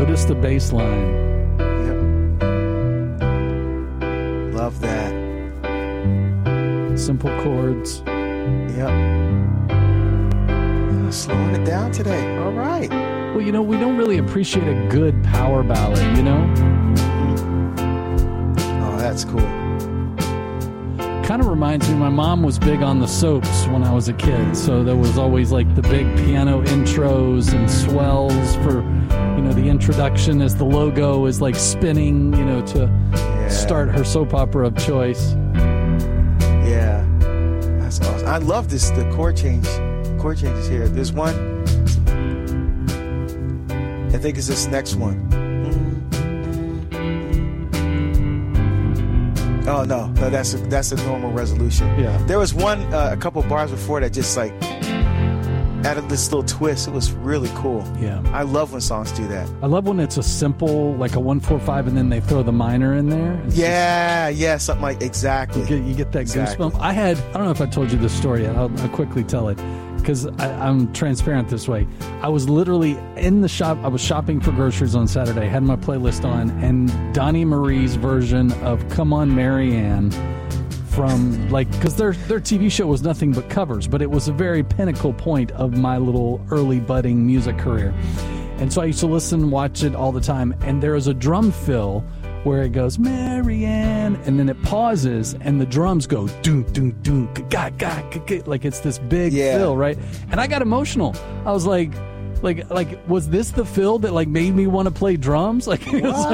Notice the bass line. Yep. Love that. Simple chords. Yep. Slowing it down today. All right. Well, we don't really appreciate a good power ballad, Oh, that's cool. Kind of reminds me, my mom was big on the soaps when I was a kid, so there was always like the big piano intros and swells for, the introduction as the logo is like spinning, to start her soap opera of choice. Yeah. That's awesome. I love the chord changes here. There's one, I think it's this next one. Oh no, that's a normal resolution. Yeah. There was one a couple bars before that just like added this little twist. It was really cool. Yeah. I love when songs do that. I love when it's a simple, like a 1-4-5, and then they throw the minor in there. It's something like exactly. You get that goosebump. I don't know if I told you this story yet. I'll quickly tell it because I'm transparent this way. I was literally in the shop. I was shopping for groceries on Saturday, had my playlist on, and Donnie Marie's version of "Come On, Marianne" from because their TV show was nothing but covers, but it was a very pinnacle point of my little early budding music career. And so I used to listen, watch it all the time. And there is a drum fill where it goes, Marianne, and then it pauses and the drums go, doom, doom, doom, ga, ga, ga, ga, like it's this big fill, right? And I got emotional. I was like, was this the fill that made me want to play drums? I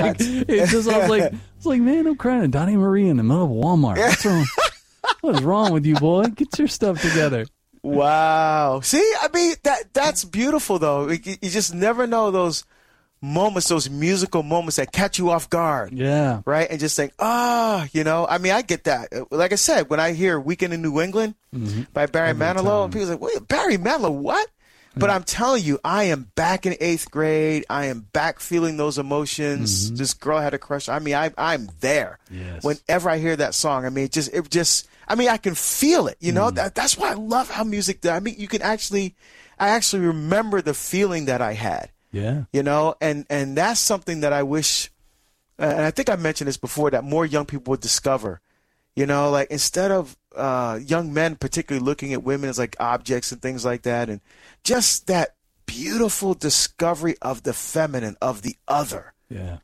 was like, man, I'm crying at Donnie Marie in the middle of Walmart. What's wrong? What is wrong with you, boy? Get your stuff together. Wow. See, I mean, that's beautiful, though. You just never know those moments, those musical moments that catch you off guard. Yeah. Right? And just think, I mean, I get that. Like I said, when I hear Weekend in New England by Barry Manilow, and people are like, wait, Barry Manilow, what? But I'm telling you, I am back in 8th grade. I am back feeling those emotions. This girl had a crush. I mean, I'm there. Yes. Whenever I hear that song, I mean, I can feel it. That's why I love how music does. I mean, I actually remember the feeling that I had. Yeah. And that's something that I wish, and I think I mentioned this before, that more young people would discover. Instead of young men particularly looking at women as like objects and things like that, and just that beautiful discovery of the feminine, of the other. Yeah.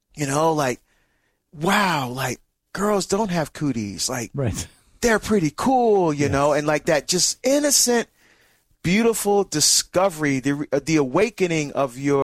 Wow, girls don't have cooties. Right. They're pretty cool, you know, and that just innocent, beautiful discovery, the awakening of your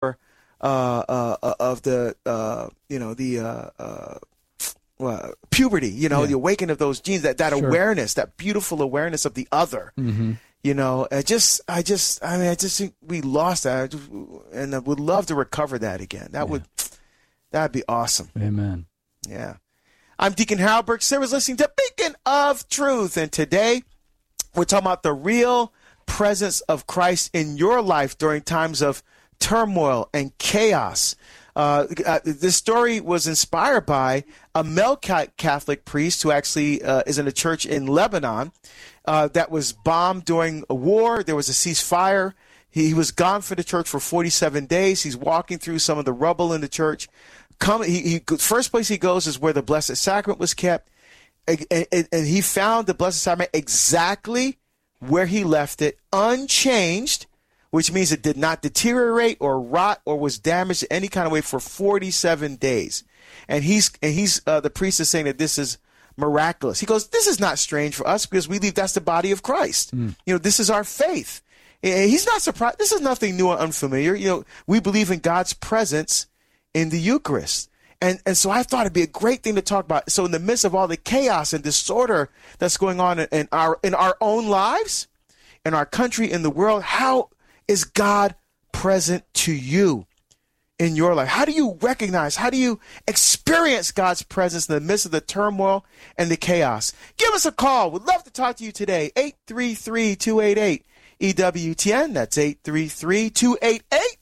puberty, the awakening of those genes, that Sure. awareness, that beautiful awareness of the other. I just think we lost that, and I would love to recover that again. That'd be awesome. Amen. Yeah. I'm Deacon Harold Burke. Sarah's listening to Beacon of Truth, and today we're talking about the real presence of Christ in your life during times of turmoil and chaos. This story was inspired by a male Catholic priest who actually is in a church in Lebanon that was bombed during a war. There was a ceasefire. He was gone from the church for 47 days. He's walking through some of the rubble in the church. First place he goes is where the Blessed Sacrament was kept. And he found the Blessed Sacrament exactly where he left it, unchanged, which means it did not deteriorate or rot or was damaged in any kind of way for 47 days. And the priest is saying that this is miraculous. He goes, this is not strange for us because we believe that's the body of Christ. This is our faith. And he's not surprised. This is nothing new or unfamiliar. We believe in God's presence in the Eucharist. And so I thought it'd be a great thing to talk about. So in the midst of all the chaos and disorder that's going on in our own lives, in our country, in the world, how is God present to you in your life? How do you recognize, how do you experience God's presence in the midst of the turmoil and the chaos? Give us a call. We'd love to talk to you today. 833-288-EWTN. That's 833-288-32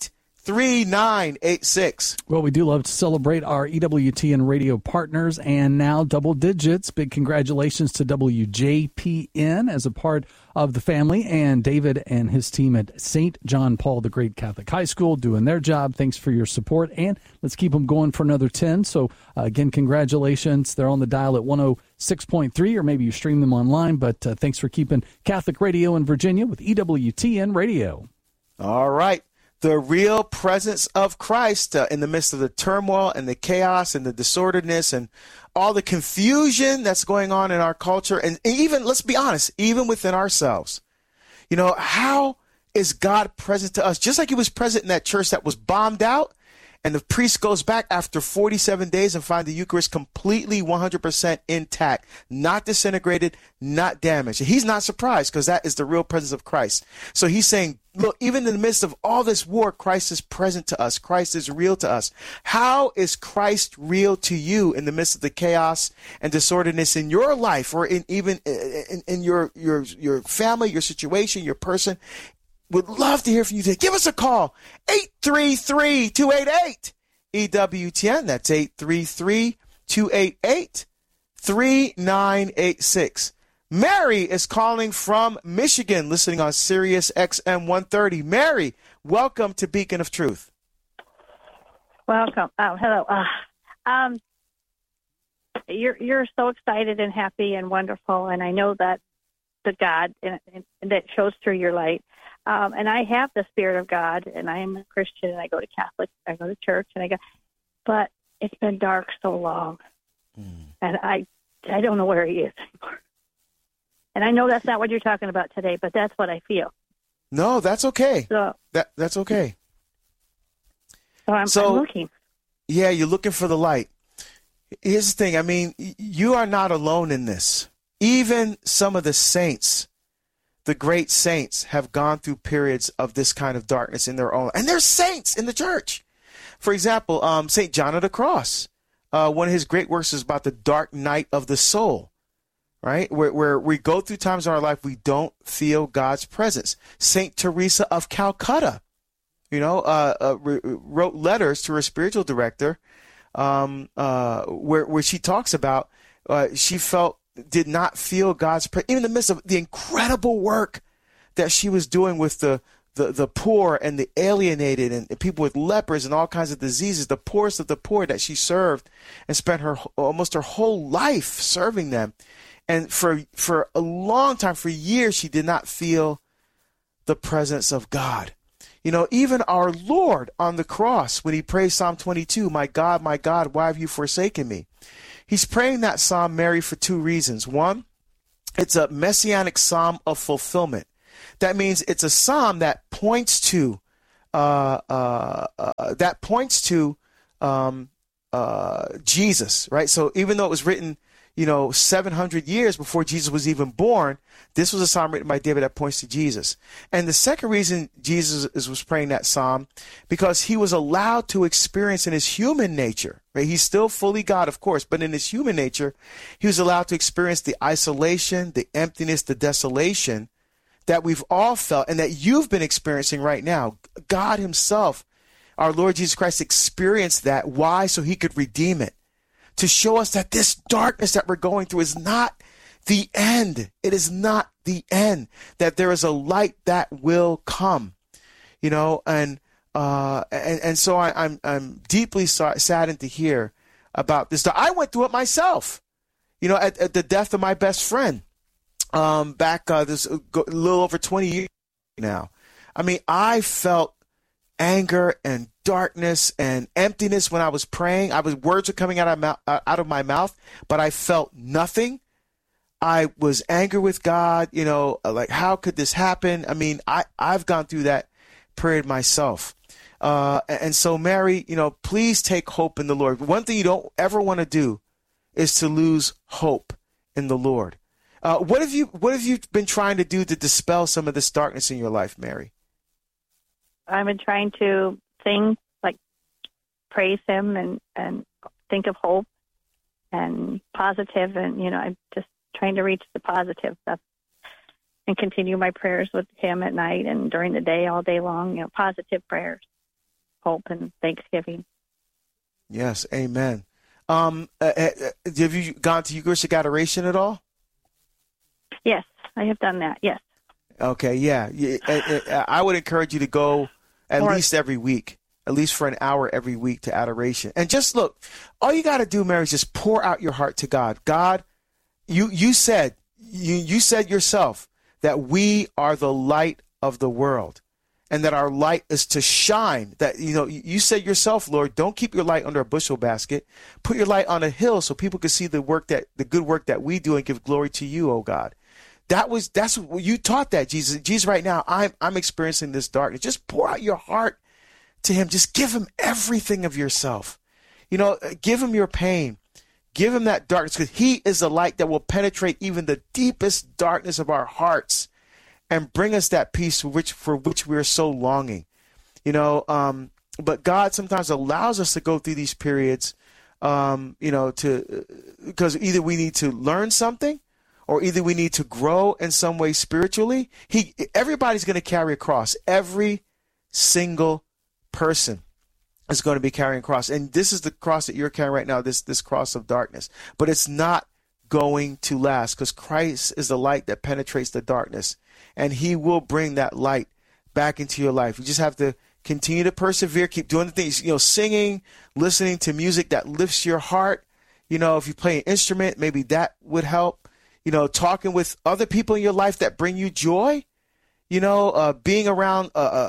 3986. Well, we do love to celebrate our EWTN radio partners, and now double digits. Big congratulations to WJPN as a part of the family, and David and his team at St. John Paul the Great Catholic High School doing their job. Thanks for your support, and let's keep them going for another 10. So, again, congratulations. They're on the dial at 106.3, or maybe you stream them online, but thanks for keeping Catholic radio in Virginia with EWTN Radio. All right. The real presence of Christ in the midst of the turmoil and the chaos and the disorderedness and all the confusion that's going on in our culture. And even, let's be honest, even within ourselves. You know, how is God present to us? Just like he was present in that church that was bombed out, and the priest goes back after 47 days and finds the Eucharist completely 100% intact, not disintegrated, not damaged. And he's not surprised, because that is the real presence of Christ. So he's saying, look, even in the midst of all this war, Christ is present to us. Christ is real to us. How is Christ real to you in the midst of the chaos and disorderedness in your life, or in even in your family, your situation, your person? Would love to hear from you today. Give us a call, 833-288-EWTN. That's 833-288-3986. Mary is calling from Michigan, listening on Sirius XM 130. Mary, welcome to Beacon of Truth. Welcome. Oh, hello. You're so excited and happy and wonderful, and I know that the God and that shows through your light. And I have the Spirit of God, and I am a Christian, and I go to Catholic, I go to church, and but it's been dark so long, and I don't know where he is anymore. And I know that's not what you're talking about today, but that's what I feel. No, that's okay. So, that's okay. So I'm looking. Yeah, you're looking for the light. Here's the thing. I mean, you are not alone in this. Even some of the saints, the great saints, have gone through periods of this kind of darkness in their own. And there's saints in the church. For example, St. John of the Cross. One of his great works is about the dark night of the soul, right? Where we go through times in our life we don't feel God's presence. St. Teresa of Calcutta, wrote letters to her spiritual director where she talks about she did not feel God's presence, even in the midst of the incredible work that she was doing with the poor and the alienated and people with lepers and all kinds of diseases, the poorest of the poor that she served and spent almost her whole life serving them. And for a long time, for years, she did not feel the presence of God. Even our Lord on the cross, when he prays Psalm 22, my God, why have you forsaken me? He's praying that psalm, Mary, for two reasons. One, it's a messianic psalm of fulfillment. That means it's a psalm that points to Jesus, right? So even though it was written, 700 years before Jesus was even born, this was a psalm written by David that points to Jesus. And the second reason Jesus was praying that psalm, because he was allowed to experience in his human nature, right? He's still fully God, of course, but in his human nature, he was allowed to experience the isolation, the emptiness, the desolation that we've all felt and that you've been experiencing right now. God himself, our Lord Jesus Christ, experienced that. Why? So he could redeem it, to show us that this darkness that we're going through is not the end. It is not the end, that there is a light that will come, and so I'm deeply saddened to hear about this. I went through it myself, at the death of my best friend, back this a little over 20 years now. I mean, I felt anger and darkness and emptiness when I was praying. Words were coming out of my mouth, but I felt nothing. I was angry with God, like, how could this happen? I mean, I've gone through that period myself. And so, Mary, please take hope in the Lord. One thing you don't ever want to do is to lose hope in the Lord. What have you been trying to do to dispel some of this darkness in your life, Mary? I've been trying to sing, like praise him and think of hope and positive, and I'm just trying to reach the positive stuff and continue my prayers with him at night and during the day, all day long, positive prayers. hope and thanksgiving. Yes, amen. Have you gone to Eucharistic adoration at all? Yes, I have done that, yes. Okay, yeah. I would encourage you to go at least every week, at least for an hour every week to adoration. And just look, all you got to do, Mary, is just pour out your heart to God. God, you said yourself that we are the light of the world and that our light is to shine. That, you said yourself, Lord, don't keep your light under a bushel basket. Put your light on a hill so people can see the good work that we do and give glory to you, oh God. That's what you taught that, Jesus. Jesus, right now, I'm experiencing this darkness. Just pour out your heart to him. Just give him everything of yourself. Give him your pain. Give him that darkness, because he is the light that will penetrate even the deepest darkness of our hearts and bring us that peace for which we are so longing. But God sometimes allows us to go through these periods, because either we need to learn something, or either we need to grow in some way spiritually. Everybody's going to carry a cross. Every single person is going to be carrying a cross. And this is the cross that you're carrying right now, this cross of darkness. But it's not going to last, because Christ is the light that penetrates the darkness. And he will bring that light back into your life. You just have to continue to persevere, keep doing the things, singing, listening to music that lifts your heart. If you play an instrument, maybe that would help. Talking with other people in your life that bring you joy, being around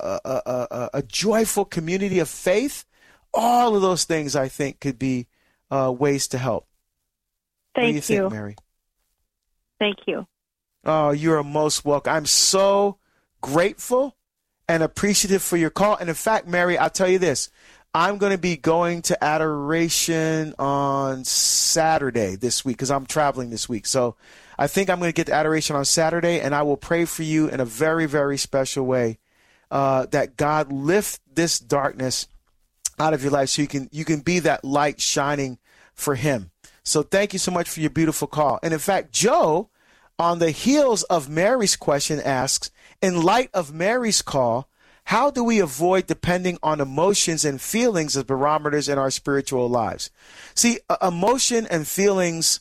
a joyful community of faith. All of those things, I think, could be ways to help. Thank what do you think, Mary? Thank you. Oh, you're most welcome. I'm so grateful and appreciative for your call. And in fact, Mary, I'll tell you this. I'm going to be going to adoration on Saturday this week because I'm traveling this week. So I think I'm going to get to adoration on Saturday, and I will pray for you in a very, very special way that God lift this darkness out of your life so you can be that light shining for him. So thank you so much for your beautiful call. And in fact, Joe, on the heels of Mary's question, asks, in light of Mary's call, how do we avoid depending on emotions and feelings as barometers in our spiritual lives? See, emotion and feelings,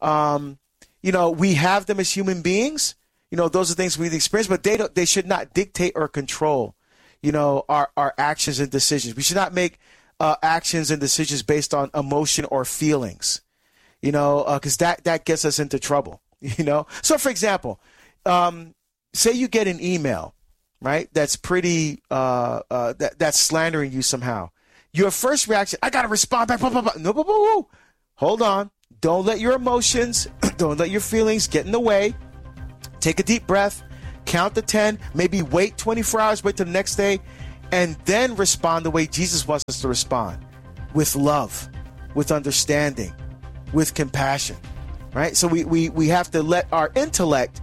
we have them as human beings. Those are things we experience, but they should not dictate or control, our actions and decisions. We should not make actions and decisions based on emotion or feelings, because that gets us into trouble, So, for example, say you get an email, right? That's pretty, that's slandering you somehow. Your first reaction, I got to respond back. No, hold on. Don't let your emotions, don't let your feelings get in the way. Take a deep breath, count to 10, maybe wait 24 hours, wait till the next day, and then respond the way Jesus wants us to respond, with love, with understanding, with compassion, right? So we have to let our intellect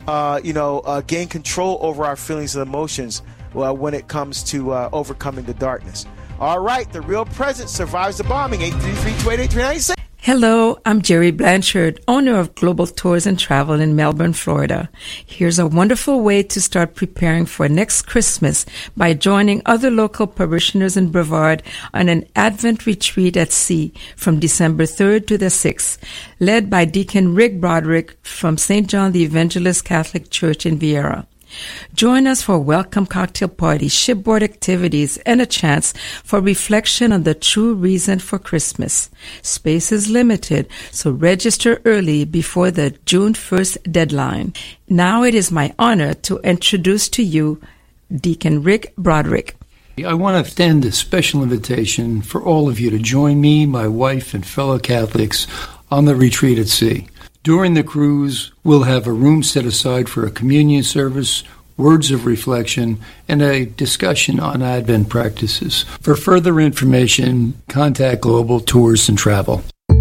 gain control over our feelings and emotions when it comes to overcoming the darkness. All right, the real presence survives the bombing. 833-288-3996. Hello, I'm Jerry Blanchard, owner of Global Tours and Travel in Melbourne, Florida. Here's a wonderful way to start preparing for next Christmas by joining other local parishioners in Brevard on an Advent retreat at sea from December 3rd to the 6th, led by Deacon Rick Broderick from St. John the Evangelist Catholic Church in Vieira. Join us for a welcome cocktail party, shipboard activities, and a chance for reflection on the true reason for Christmas. Space is limited, so register early before the June 1st deadline. Now it is my honor to introduce to you Deacon Rick Broderick. I want to extend a special invitation for all of you to join me, my wife, and fellow Catholics on the retreat at sea. During the cruise, we'll have a room set aside for a communion service, words of reflection, and a discussion on Advent practices. For further information, contact Global Tours and Travel.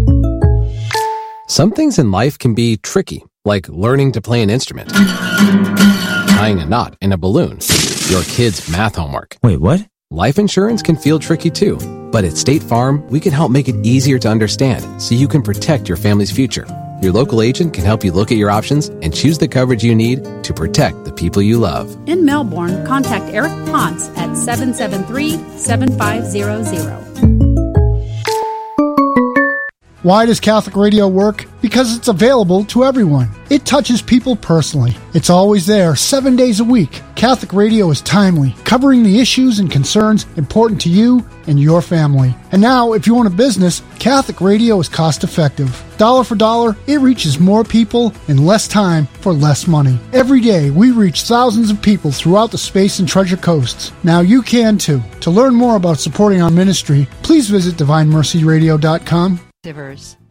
Some things in life can be tricky, like learning to play an instrument, tying a knot in a balloon, your kid's math homework. Wait, what? Life insurance can feel tricky too, but at State Farm, we can help make it easier to understand so you can protect your family's future. Your local agent can help you look at your options and choose the coverage you need to protect the people you love. In Melbourne, contact Eric Ponce at 773-7500. Why does Catholic Radio work? Because it's available to everyone. It touches people personally. It's always there, 7 days a week. Catholic Radio is timely, covering the issues and concerns important to you and your family. And now, if you own a business, Catholic Radio is cost-effective. Dollar for dollar, it reaches more people in less time for less money. Every day, we reach thousands of people throughout the Space and Treasure Coasts. Now you can too. To learn more about supporting our ministry, please visit DivineMercyRadio.com.